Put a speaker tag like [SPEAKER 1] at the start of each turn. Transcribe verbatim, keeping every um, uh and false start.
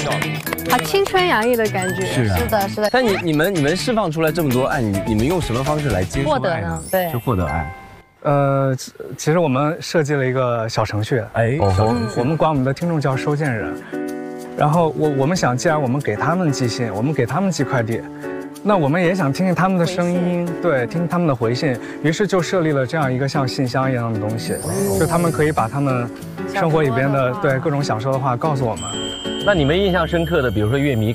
[SPEAKER 1] 笑了。
[SPEAKER 2] 好青春洋溢的感觉。
[SPEAKER 3] 是啊，
[SPEAKER 4] 是的，是的。
[SPEAKER 3] 但你你们你们释放出来这么多爱，你你们用什么方式来接受
[SPEAKER 4] 获得
[SPEAKER 3] 爱呢
[SPEAKER 4] 呢？？对
[SPEAKER 3] 去，获得爱。
[SPEAKER 5] 呃，其实我们设计了一个小程序，
[SPEAKER 3] 哎，
[SPEAKER 5] 哦
[SPEAKER 3] 小程序
[SPEAKER 5] 我们管我们的听众叫收件人。然后我我们想，既然我们给他们寄信，我们给他们寄快递，那我们也想听听他们的声音，对，听他们的回信。于是就设立了这样一个像信箱一样的东西，就他们可以把他们生活里边的对各种想说的话告诉我们。
[SPEAKER 1] 那你们印象深刻的，比如说乐迷